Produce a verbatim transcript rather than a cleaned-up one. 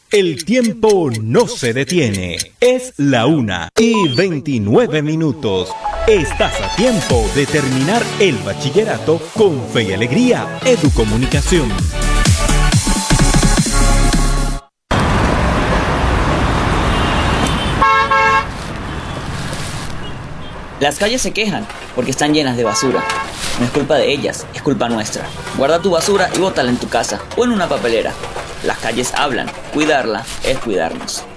El tiempo no se detiene. Es la una y veintinueve minutos. Estás a tiempo de terminar el bachillerato con fe y alegría. Educomunicación. Las calles se quejan porque están llenas de basura. No es culpa de ellas, es culpa nuestra. Guarda tu basura y bótala en tu casa o en una papelera. Las calles hablan, cuidarla es cuidarnos.